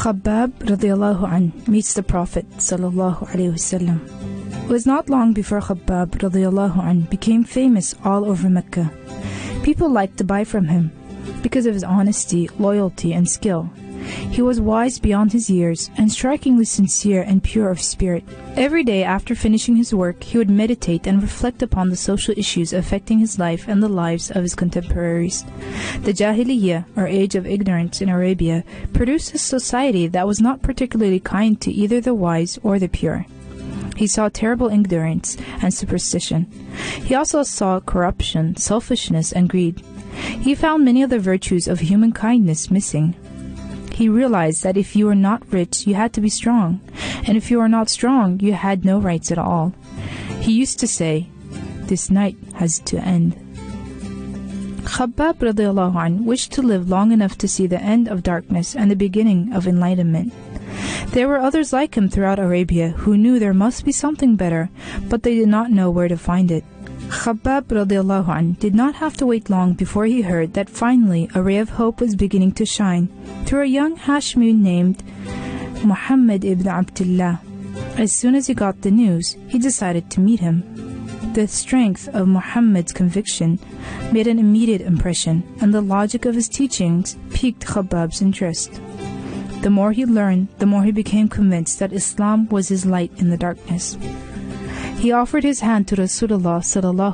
Khabbab radiallahu anh meets the Prophet sallallahu alaihi wasallam. It was not long before Khabbab radiallahu anh became famous all over Mecca. People liked to buy from him because of his honesty, loyalty, and skill. He was wise beyond his years and strikingly sincere and pure of spirit. Every day after finishing his work, he would meditate and reflect upon the social issues affecting his life and the lives of his contemporaries. The Jahiliyyah, or age of ignorance in Arabia, produced a society that was not particularly kind to either the wise or the pure. He saw terrible ignorance and superstition. He also saw corruption, selfishness, and greed. He found many of the virtues of human kindness missing. He realized that if you were not rich, you had to be strong, and if you were not strong, you had no rights at all. He used to say, "This night has to end." Khabbab radiallahu anh wished to live long enough to see the end of darkness and the beginning of enlightenment. There were others like him throughout Arabia who knew there must be something better, but they did not know where to find it. Khabbab radiallahu anh did not have to wait long before he heard that finally a ray of hope was beginning to shine through a young Hashmi named Muhammad ibn Abdullah. As soon as he got the news, he decided to meet him. The strength of Muhammad's conviction made an immediate impression, and the logic of his teachings piqued Khabbab's interest. The more he learned, the more he became convinced that Islam was his light in the darkness. He offered his hand to Rasulullah sallallahu